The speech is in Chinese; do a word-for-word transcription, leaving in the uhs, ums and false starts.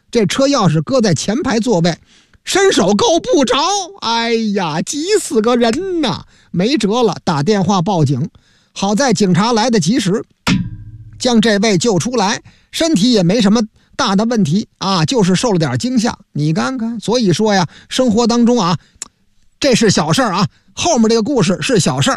这车钥匙搁在前排座位，伸手够不着，哎呀，急死个人呐！没辙了，打电话报警。好在警察来得及时，将这位救出来，身体也没什么大的问题啊，就是受了点惊吓。你看看，所以说呀，生活当中啊，这是小事啊，后面这个故事是小事，